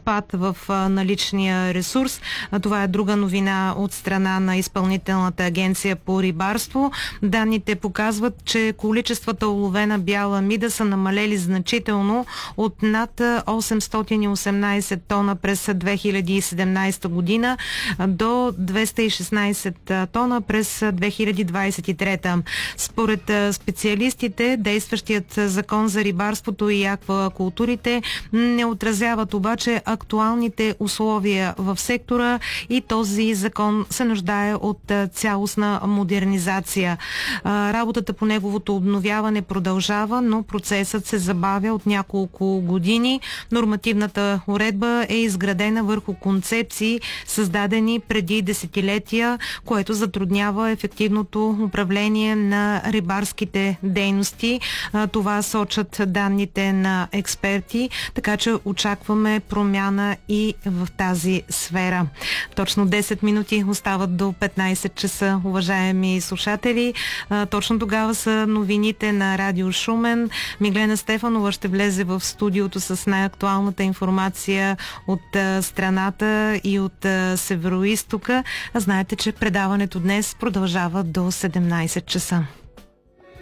спад в наличния ресурс. Това е друга новина от страна на Изпълнителната агенция по рибарство. Данните показват, че количествата уловена бяла мида са намалели значително от над 818 тона през 2017 година до 216 тона през 2023. Според специалистите, действащият закон за рибарството и аквакултурите не отразяват обаче актуалните условия в сектора и този закон се нуждае от цялостна модернизация. Работата по неговото обновяване продължава, но процесът се забавя от няколко години. Нормативната уредба е изградена върху концепции, създадени преди десетилетия, което затруднява ефективното управление на рибарските дейности. Това сочат данните на експерти, така че очакваме промяна и в тази сфера. Точно 10 минути остават до 15 часа, уважаеми слушатели. Точно тогава са новините на Радио Шумен. Миглена Стефанова ще влезе в студиото с най-актуалната информация от страната и от Североизтока. Знаете, че предаването днес продължава до 17 часа.